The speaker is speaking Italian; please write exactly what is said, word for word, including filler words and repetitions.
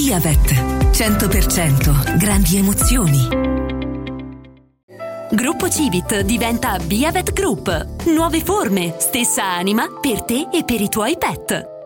Biavet. cento per cento grandi emozioni. Gruppo Civit diventa Biavet Group. Nuove forme, stessa anima per te e per i tuoi pet.